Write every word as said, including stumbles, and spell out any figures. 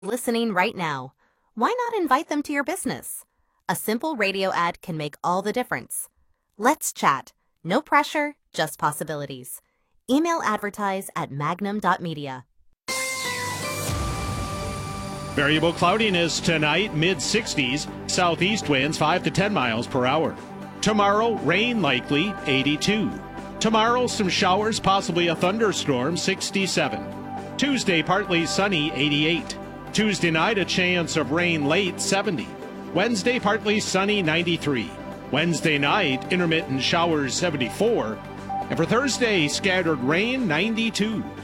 listening right now. Why not invite them to your business? A simple radio ad can make all the difference. Let's chat. No pressure, just possibilities. Email advertise at magnum dot media. Variable cloudiness tonight, mid sixties. Southeast winds five to ten miles per hour. Tomorrow, rain likely, eighty-two. Tomorrow, some showers, possibly a thunderstorm, sixty-seven. Tuesday, partly sunny, eighty-eight. Tuesday night, a chance of rain late, seventy. Wednesday, partly sunny, ninety-three. Wednesday night, intermittent showers, seventy-four. And for Thursday, scattered rain, ninety-two.